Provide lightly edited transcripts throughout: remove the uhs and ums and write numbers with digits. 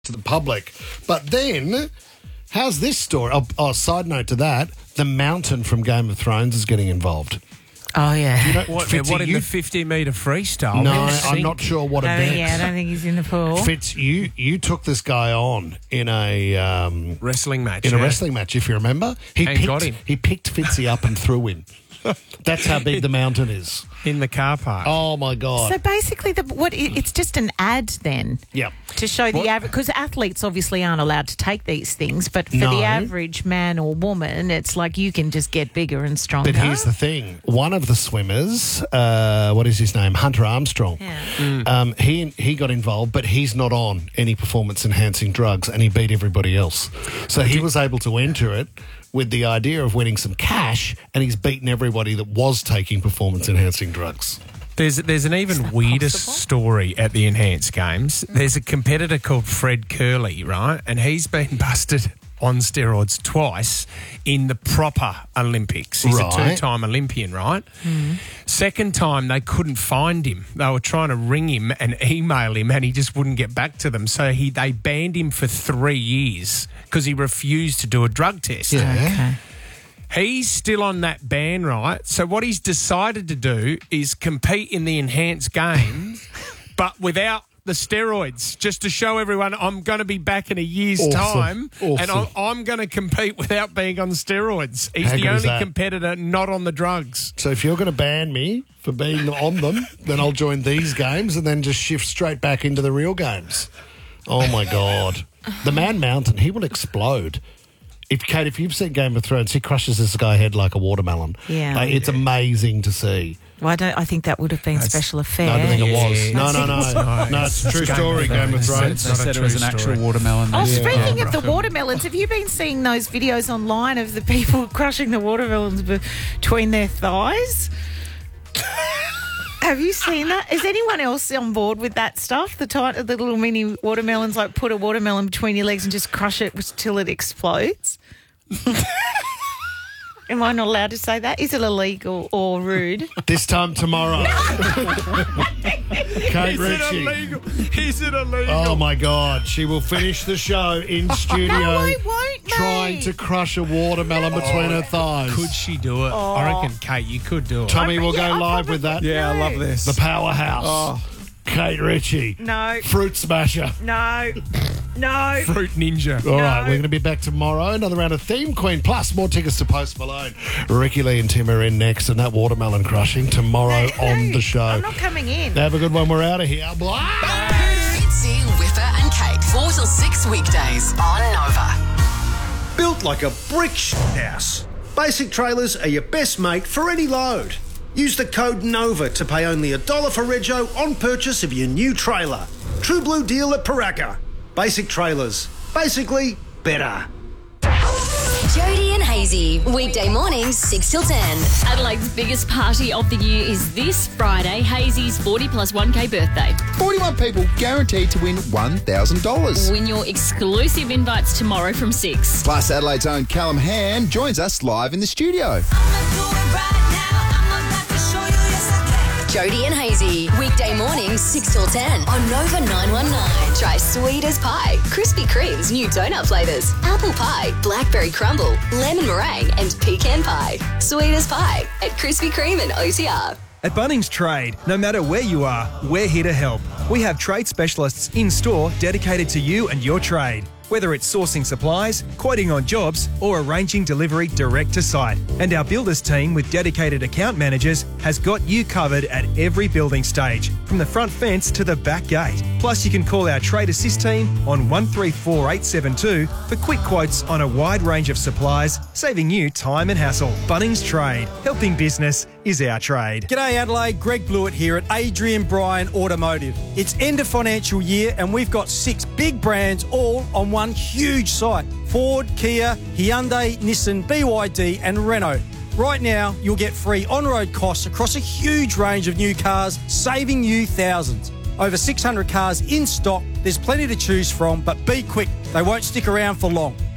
to the public. But then, how's this story? Side note to that, the Mountain from Game of Thrones is getting involved. Oh, yeah. You know, What Fitzy, in the 50-metre freestyle? No, I'm not sure what event. Yeah, I don't think he's in the pool. Fitz, you took this guy on in a wrestling match. in a wrestling match, if you remember. Got him. He picked Fitzy up and threw him. That's how big the Mountain is. In the car park. Oh my God! So basically, it's just an ad then. Yep. To show the average, because athletes obviously aren't allowed to take these things, but for No. the average man or woman, it's like you can just get bigger and stronger. But here's the thing: one of the swimmers, what is his name? Hunter Armstrong. Yeah. He got involved, but he's not on any performance enhancing drugs, and he beat everybody else. So he was able to enter it with the idea of winning some cash, and he's beaten everybody that was taking performance enhancing drugs. There's an even weirder story at the Enhanced Games. There's a competitor called Fred Curley, right? And he's been busted on steroids twice in the proper Olympics. He's a two-time Olympian, right? Mm. Second time, they couldn't find him. They were trying to ring him and email him, and he just wouldn't get back to them. So they banned him for 3 years because he refused to do a drug test. Yeah. Okay. He's still on that ban, right? So what he's decided to do is compete in the Enhanced Games, but without the steroids, just to show everyone I'm going to be back in a year's time, and I'm going to compete without being on steroids. He's the only competitor not on the drugs. So if you're going to ban me for being on them, then I'll join these games and then just shift straight back into the real games. Oh, my God. The Man Mountain, he will explode. If you've seen Game of Thrones, he crushes this guy head like a watermelon. Yeah. It's amazing to see. Well, I think that would have been special effect. No, I don't think it was. Yeah. No, it's a true story, Game of Thrones. They said it was an actual watermelon. Oh, speaking of the watermelons, have you been seeing those videos online of the people crushing the watermelons between their thighs? Have you seen that? Is anyone else on board with that stuff? The little mini watermelons, like put a watermelon between your legs and just crush it till it explodes? Am I not allowed to say that? Is it illegal or rude? This time tomorrow. Kate Ritchie. Is it illegal? Oh, my God. She will finish the show in studio. No, I won't, mate. Trying to crush a watermelon between her thighs. Could she do it? I reckon, Kate, you could do it. Tommy will go live with that. Yeah, I love this. The powerhouse. Oh. Kate Ritchie. No. Fruit Smasher. No. Fruit Ninja. All right, we're going to be back tomorrow. Another round of Theme Queen, plus more tickets to Post Malone. Ricky Lee and Tim are in next, and that watermelon crushing tomorrow on the show. I'm not coming in. Have a good one. We're out of here. Bye. Fitzy, Whipper and Kate, 4 till 6 weekdays on Nova. Built like a brick house. Basic Trailers are your best mate for any load. Use the code NOVA to pay only $1 for rego on purchase of your new trailer. True Blue deal at Paraka. Basic Trailers. Basically, better. Jody and Hazy, weekday mornings 6 till 10. Adelaide's biggest party of the year is this Friday, Hazy's 40 plus 1K birthday. 41 people guaranteed to win $1,000. Win your exclusive invites tomorrow from 6. Plus, Adelaide's own Callum Hand joins us live in the studio. Jody and Hazy, weekday mornings 6 till 10 on Nova 919. Try sweet as pie, Krispy Kreme's new donut flavours, apple pie, blackberry crumble, lemon meringue and pecan pie. Sweet as pie at Krispy Kreme and OTR. At Bunnings Trade, no matter where you are, we're here to help. We have trade specialists in store dedicated to you and your trade. Whether it's sourcing supplies, quoting on jobs, or arranging delivery direct to site. And our builders team with dedicated account managers has got you covered at every building stage, from the front fence to the back gate. Plus, you can call our Trade Assist team on 134872 for quick quotes on a wide range of supplies, saving you time and hassle. Bunnings Trade. Helping business is our trade. G'day Adelaide, Greg Blewett here at Adrian Bryan Automotive. It's end of financial year and we've got 6 big brands all on one huge site. Ford, Kia, Hyundai, Nissan, BYD and Renault. Right now, you'll get free on-road costs across a huge range of new cars, saving you thousands. Over 600 cars in stock, there's plenty to choose from, but be quick, they won't stick around for long.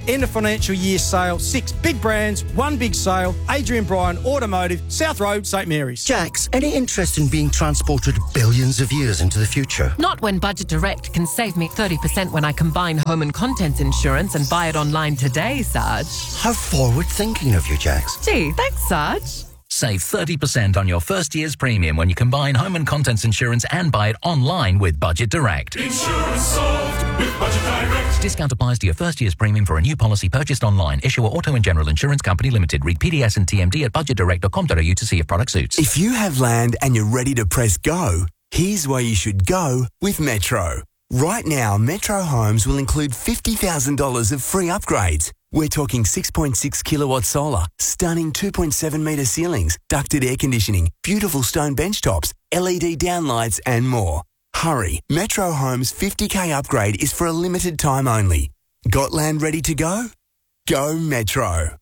end of financial year sale, 6 big brands, 1 big sale. Adrian Bryan Automotive, South Road, St Mary's. Jax, any interest in being transported billions of years into the future? Not when Budget Direct can save me 30% when I combine home and contents insurance and buy it online today, Sarge. How forward-thinking of you, Jax. Gee, thanks, Sarge. Save 30% on your first year's premium when you combine home and contents insurance and buy it online with Budget Direct. Insurance solved with Budget Direct. Discount applies to your first year's premium for a new policy purchased online. Issuer Auto and General Insurance Company Limited. Read PDS and TMD at budgetdirect.com.au to see if product suits. If you have land and you're ready to press go, here's where you should go with Metro. Right now, Metro Homes will include $50,000 of free upgrades. We're talking 6.6 kilowatt solar, stunning 2.7 metre ceilings, ducted air conditioning, beautiful stone bench tops, LED downlights and more. Hurry, Metro Homes' 50k upgrade is for a limited time only. Got land ready to go? Go Metro.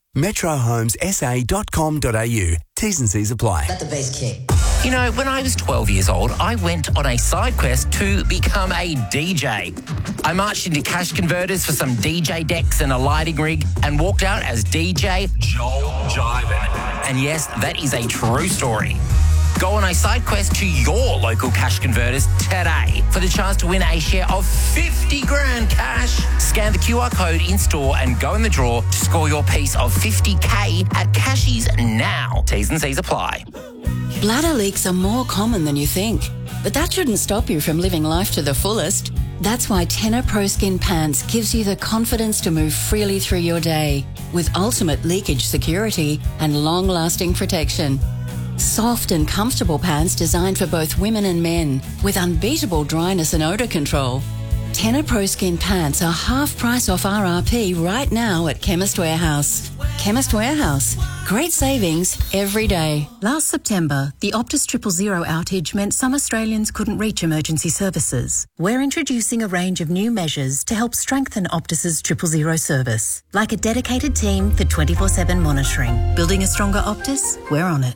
metrohomessa.com.au. T's and C's apply. Let the bass kick. You know, when I was 12 years old, I went on a side quest to become a DJ. I marched into cash converters for some DJ decks and a lighting rig and walked out as DJ Joel Jivin. And yes, that is a true story. Go on a side quest to your local cash converters today for the chance to win a share of 50 grand cash. Scan the QR code in store and go in the draw to score your piece of 50k at Cashies now. T's and C's apply. Bladder leaks are more common than you think, but that shouldn't stop you from living life to the fullest. That's why Tenor Pro Skin Pants gives you the confidence to move freely through your day with ultimate leakage security and long-lasting protection. Soft and comfortable pants designed for both women and men with unbeatable dryness and odour control. Tenor Pro Skin Pants are half price off RRP right now at Chemist Warehouse. Chemist Warehouse. Great savings every day. Last September, the Optus 000 outage meant some Australians couldn't reach emergency services. We're introducing a range of new measures to help strengthen Optus's 000 service, like a dedicated team for 24/7 monitoring. Building a stronger Optus? We're on it.